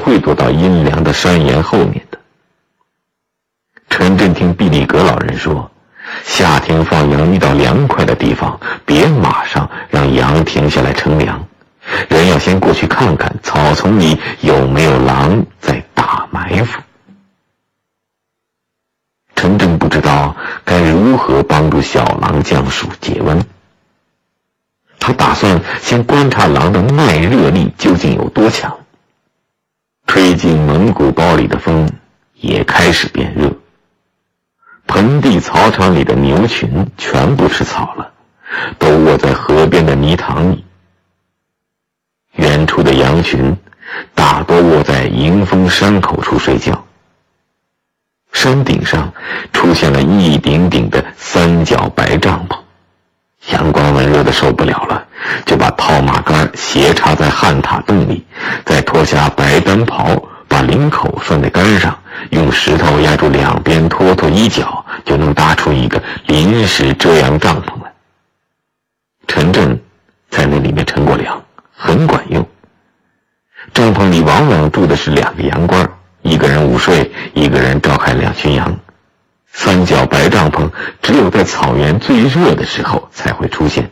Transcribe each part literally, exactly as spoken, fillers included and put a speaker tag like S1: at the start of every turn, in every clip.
S1: 会躲到阴凉的山岩后面的。陈震听毕力格老人说，夏天放羊遇到凉快的地方，别马上让羊停下来乘凉，人要先过去看看草丛里有没有狼在打埋伏。陈震不知道该如何帮助小狼降暑解温，他打算先观察狼的耐热力究竟有多强。吹进蒙古包里的风也开始变热，盆地草场里的牛群全部吃草了，都卧在河边的泥塘里。远处的羊群大多卧在迎风山口处睡觉。山顶上出现了一顶顶的三角白帐篷，阳光温热的受不了了，就把套马杆斜插在旱塔洞里，再脱下白单袍，把领口拴在杆上，用石头压住两边，拖拖衣角，就能搭出一个临时遮阳帐篷来。陈震在那里面乘过凉，很管用。帐篷里往往住的是两个羊倌，一个人午睡，一个人照看两群羊。三角白帐篷只有在草原最热的时候才会出现。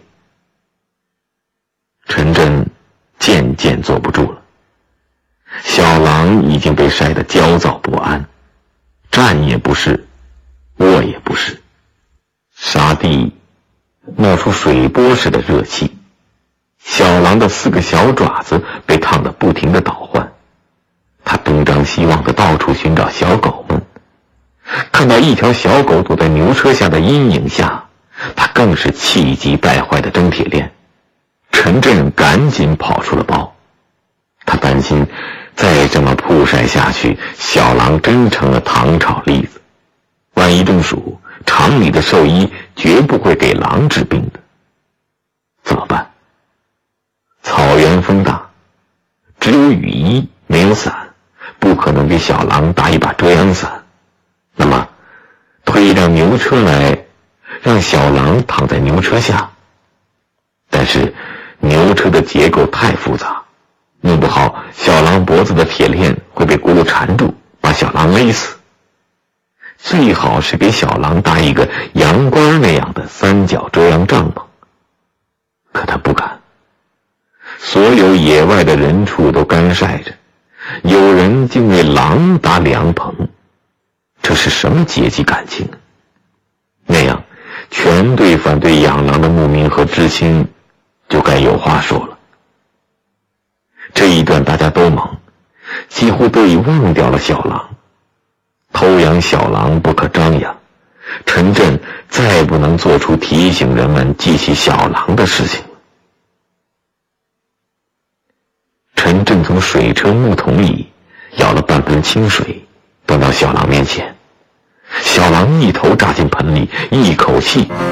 S1: 陈震渐渐坐不住了，小狼已经被晒得焦躁不安，站也不是，卧也不是，沙地冒出水波似的热气，小狼的四个小爪子被烫得不停地倒换，他东张西望地到处寻找小狗们，看到一条小狗躲在牛车下的阴影下，他更是气急败坏地挣铁链。陈震赶紧跑出了包，他担心再这么曝晒下去，小狼真成了糖炒栗子，万一中暑，厂里的兽医绝不会给狼治病的。怎么办？草原风大，只有雨衣没有伞，不可能给小狼搭一把遮阳伞。那么推一辆牛车来，让小狼躺在牛车下。但是牛车的结构太复杂，弄不好小狼脖子的铁链会被轱辘缠住，把小狼勒死。最好是给小狼搭一个羊倌那样的三角遮阳帐篷，可他不敢。所有野外的人畜都干晒着，有人竟为狼搭凉棚，这是什么阶级感情？那样全队反对养狼的牧民和知青就该有话说了。这一段大家都忙，几乎都已忘掉了小狼。偷养小狼不可张扬，陈震再不能做出提醒人们记起小狼的事情了。陈震从水车木桶里舀了半盆清水，端到小狼面前。小狼一头扎进盆里，一口气